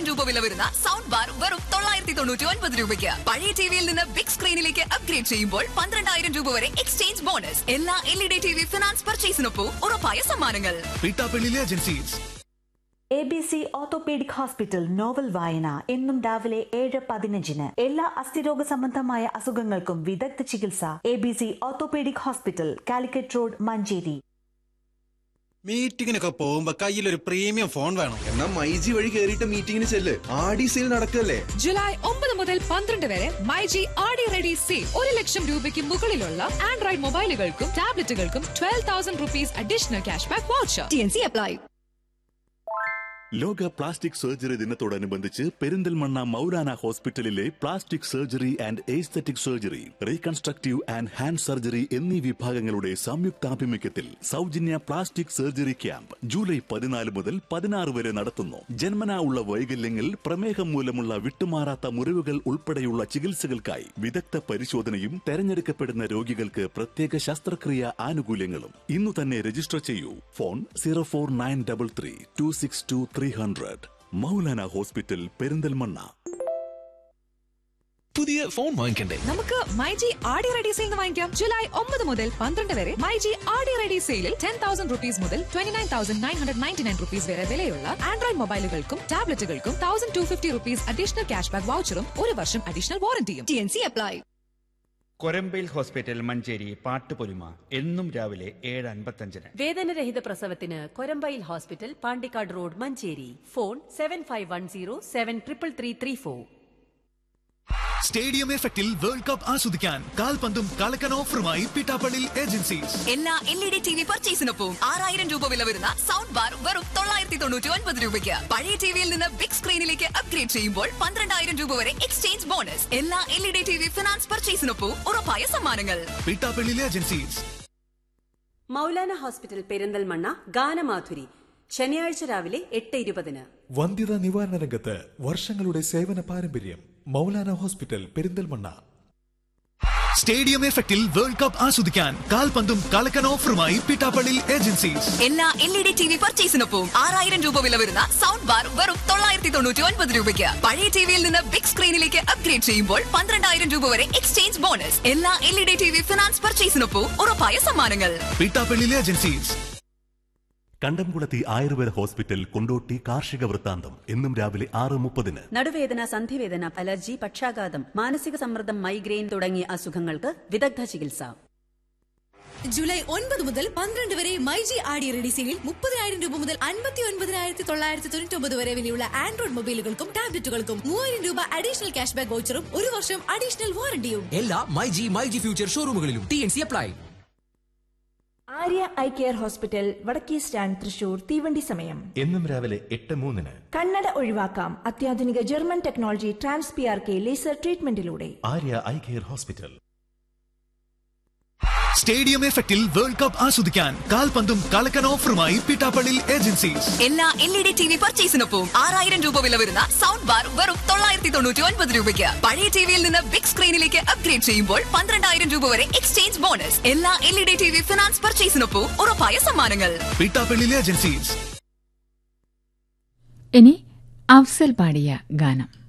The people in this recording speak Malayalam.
രൂപ വില വരുന്ന സൗണ്ട് ബാർ വെറും 999 രൂപയ്ക്ക്. പഴയ ടിവിയിൽ നിന്ന് ബിഗ് സ്ക്രീനിലേക്ക് അപ്ഗ്രേഡ് ചെയ്യുമ്പോൾ 12,000 രൂപ വരെ എക്സ്ചേഞ്ച് ബോണസ്. എല്ലാ LED TV ഫിനാൻസ് പർച്ചേസിനൊപ്പം ഉറപ്പായ സമ്മാനങ്ങൾ. Agencies. ABC orthopaedic hospital novel വായന എന്നും രാവിലെ 7:15. എല്ലാ അസ്ഥിരോഗ സംബന്ധമായ അസുഖങ്ങൾക്കും വിദഗ്ധ ചികിത്സ. ABC orthopaedic hospital, Calicut road, Manjeri. മീറ്റിങ്ങിനൊക്കെ പോകുമ്പോ കയ്യിലൊരു പ്രീമിയം ഫോൺ വേണം. എന്നാ മൈജി വഴി കേറിയിട്ട് മീറ്റിംഗിന് ചെല്ല്. ആടി സെയിൽ നടക്കല്ലേ. ജൂലൈ 9 മുതൽ 12 വരെ മൈജി ആടി റെഡി സെയിൽ. 1 ലക്ഷം രൂപയ്ക്ക് മുകളിലുള്ള Android മൊബൈലുകൾക്കും ടാബ്ലറ്റുകൾക്കും 12,000 rupees additional cash back voucher. TNC apply. ലോക പ്ലാസ്റ്റിക് സർജറി ദിനത്തോടനുബന്ധിച്ച് പെരിന്തൽമണ്ണ മൗലാന ഹോസ്പിറ്റലിലെ plastic surgery and aesthetic surgery, reconstructive and hand surgery എന്നീ വിഭാഗങ്ങളുടെ സംയുക്താഭിമുഖ്യത്തിൽ സൗജന്യ പ്ലാസ്റ്റിക് സർജറി ക്യാമ്പ് ജൂലൈ 14 മുതൽ 16 വരെ നടത്തുന്നു. ജന്മനാ ഉള്ള വൈകല്യങ്ങൾ, പ്രമേഹം മൂലമുള്ള വിട്ടുമാറാത്ത മുറിവുകൾ ഉൾപ്പെടെയുള്ള ചികിത്സകൾക്കായി വിദഗ്ധ പരിശോധനയും തെരഞ്ഞെടുക്കപ്പെടുന്ന രോഗികൾക്ക് പ്രത്യേക ശസ്ത്രക്രിയ ആനുകൂല്യങ്ങളും. ഇന്നു തന്നെ രജിസ്റ്റർ ചെയ്യൂ. ഫോൺ 04933 262 300. മൗലാന ഹോസ്പിറ്റൽ, പെരിന്തൽമണ്ണ. പുതിയ ഫോൺ വാങ്ങിക്കണ്ടേ? നമുക്ക് മൈജി ആടി റെഡി സെയിൽ വാങ്ങിക്കാം. ജൂലൈ 9 മുതൽ 12 വരെ മൈജി ആടി റെഡി സെയിലിൽ 10,000 rupees മുതൽ 29,999 rupees വരെ വിലയുള്ള Android മൊബൈലുകൾക്കും ടാബ്ലറ്റുകൾക്കും 1,250 rupees additional cash back വൗച്ചറും 1 വർഷം additional വാറന്റിയും. TNC apply. Korambayil hospital, Manjeri. Pattupolima എന്നും രാവിലെ 7:55. വേദനരഹിത പ്രസവത്തിന് Korambayil hospital, Pandikkad road, Manjeri. Phone 7510733334. Stadium എഫക്റ്റിൽ വേൾഡ് കപ്പ് ആസ്വദിക്കാൻ കാൽപന്തും കളക്കൻ ഓഫറുമായി പിട്ടാപ്പള്ളി ഏജൻസീസ്. എല്ലാ LED TV പർച്ചേസിനൊപ്പം 6,000 രൂപ വില വരുന്ന സൗണ്ട് ബാർ വെറും 999 രൂപയ്ക്ക്. പഴയ ടിവിയിൽ നിന്ന് ബിഗ് സ്ക്രീനിലേക്ക് അപ്ഗ്രേഡ് ചെയ്യുമ്പോൾ 12,000 രൂപ വരെ എക്സ്ചേഞ്ച് ബോണസ്. എല്ലാ LED TV ഫിനാൻസ് പർച്ചേസിനൊപ്പം ഉറപ്പായ സമ്മാനങ്ങൾ. പിട്ടാപ്പള്ളി ഏജൻസീസ്. മൗലാന ഹോസ്പിറ്റൽ, പെരിന്തൽമണ്ണ. ഗാനമാധുരി ശനിയാഴ്ച രാവിലെ 8:20. വന്ധ്യതാ നിവാരണ രംഗത്ത് വർഷങ്ങളുടെ സേവന പാരമ്പര്യം. മൗലാന ഹോസ്പിറ്റൽ, പെരിന്തൽമണ്ണ. സ്റ്റേഡിയം എഫക്റ്റിൽ വേൾഡ് കപ്പ് ആസ്വദിക്കാൻ കാൽപന്തും കളക്കൻ ഓഫറുമായി പിട്ടാപ്പള്ളി ഏജൻസീസ്. എല്ലാ LED TV പർച്ചേസിനൊപ്പം 6,000 രൂപ വില വരുന്ന സൗണ്ട് ബാർ വെറും 999 രൂപയ്ക്ക്. പഴയ ടിവിയിൽ നിന്ന് ബിഗ് സ്ക്രീനിലേക്ക് അപ്ഗ്രേഡ് ചെയ്യുമ്പോൾ 12,000 രൂപ വരെ എക്സ്ചേഞ്ച് ബോണസ്. എല്ലാ LED TV ഫിനാൻസ് പർച്ചേസിനൊപ്പം ഉറപ്പായ സമ്മാനങ്ങൾ. പിട്ടാപ്പള്ളി ഏജൻസീസ്. കണ്ടംകുളത്തി ആയുർവേദ ഹോസ്പിറ്റൽ, കൊണ്ടോട്ടി. കാർഷിക വൃത്താന്തം എന്നും രാവിലെ 6:30. നടുവേദന, സന്ധിവേദന, അലർജി, പക്ഷാഘാതം, മാനസിക സമ്മർദ്ദം, മൈഗ്രെയിൻ തുടങ്ങിയ അസുഖങ്ങൾക്ക് വിദഗ്ധ ചികിത്സ. ജൂലൈ 9 മുതൽ 12 വരെ മൈജി ആടി റെഡി സെയിലിൽ 30,000 രൂപ മുതൽ 59,999 വരെ വിലയുള്ള ആൻഡ്രോയിഡ് മൊബൈലുകൾക്കും ടാബ്ലറ്റുകൾക്കും 3,000 രൂപ അഡീഷണൽ ക്യാഷ് ബാക്ക് വൗച്ചറും 1 വർഷം അഡീഷണൽ വാറന്റിയും. എല്ലാ myG future ഷോറൂമുകളിലും. TNC apply. Arya eye care hospital, വടക്കേ സ്റ്റാൻഡ്, തൃശൂർ. തീവണ്ടി സമയം എന്നും രാവിലെ 8:03. കണ്ണട ഒഴിവാക്കാം അത്യാധുനിക German technology TransPRK laser ട്രീറ്റ്മെന്റിലൂടെ. Arya eye care hospital. Stadium എഫക്റ്റിൽ വേൾഡ് കപ്പ് ആസ്വദിക്കാൻ കാൽപന്തും കളക്കൻ ഓഫറുമായി പിട്ടാപ്പള്ളി ഏജൻസീസ്. എല്ലാ LED TV പർച്ചേസിനൊപ്പം 6,000 രൂപ വില വരുന്ന സൗണ്ട് ബാർ വെറും 999 രൂപയ്ക്ക്. പഴയ ടിവിയിൽ നിന്ന് ബിഗ് സ്ക്രീനിലേക്ക് അപ്ഗ്രേഡ് ചെയ്യുമ്പോൾ 12,000 രൂപ വരെ എക്സ്ചേഞ്ച് ബോണസ്. എല്ലാ LED TV ഫിനാൻസ് പർച്ചേസിനൊപ്പം ഉറപ്പായ സമ്മാനങ്ങൾ. പിട്ടാപ്പള്ളി ഏജൻസീസ്. ഇനി അഫ്സൽ പാടിയ ഗാനം.